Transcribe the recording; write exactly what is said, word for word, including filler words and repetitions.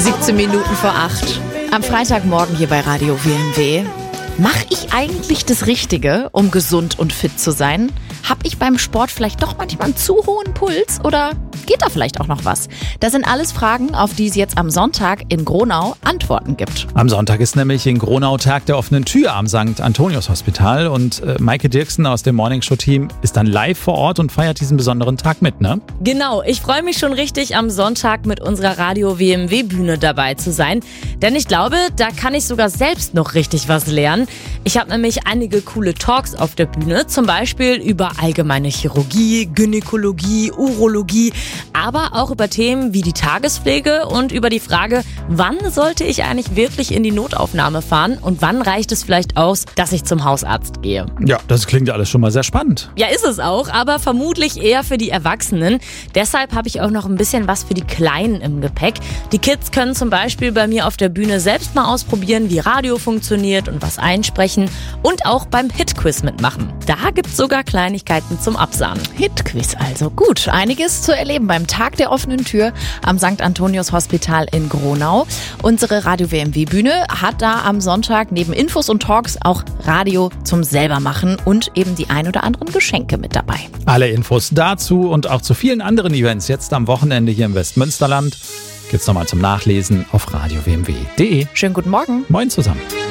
siebzehn Minuten vor acht. Am Freitagmorgen hier bei Radio W M W. Mache ich eigentlich das Richtige, um gesund und fit zu sein? Habe ich beim Sport vielleicht doch manchmal einen zu hohen Puls oder geht da vielleicht auch noch was? Das sind alles Fragen, auf die es jetzt am Sonntag in Gronau Antworten gibt. Am Sonntag ist nämlich in Gronau Tag der offenen Tür am Sankt Antonius Hospital und äh, Maike Dirksen aus dem Morningshow-Team ist dann live vor Ort und feiert diesen besonderen Tag mit, ne? Genau, ich freue mich schon richtig, am Sonntag mit unserer Radio W M W-Bühne dabei zu sein, denn ich glaube, da kann ich sogar selbst noch richtig was lernen. Ich habe nämlich einige coole Talks auf der Bühne, zum Beispiel über allgemeine Chirurgie, Gynäkologie, Urologie, aber auch über Themen wie die Tagespflege und über die Frage, wann sollte ich eigentlich wirklich in die Notaufnahme fahren und wann reicht es vielleicht aus, dass ich zum Hausarzt gehe. Ja, das klingt alles schon mal sehr spannend. Ja, ist es auch, aber vermutlich eher für die Erwachsenen. Deshalb habe ich auch noch ein bisschen was für die Kleinen im Gepäck. Die Kids können zum Beispiel bei mir auf der Bühne selbst mal ausprobieren, wie Radio funktioniert und was einsprechen und auch beim Hit-Quiz mitmachen. Da gibt's sogar Kleinigkeiten zum Absahnen. Hit-Quiz also. Gut, einiges zu erleben beim Tag der offenen Tür am Sankt Antonius Hospital in Gronau. Unsere Radio W M W-Bühne hat da am Sonntag neben Infos und Talks auch Radio zum Selbermachen und eben die ein oder anderen Geschenke mit dabei. Alle Infos dazu und auch zu vielen anderen Events jetzt am Wochenende hier im Westmünsterland gibt's nochmal zum Nachlesen auf radio w m w punkt d e. Schönen guten Morgen. Moin zusammen.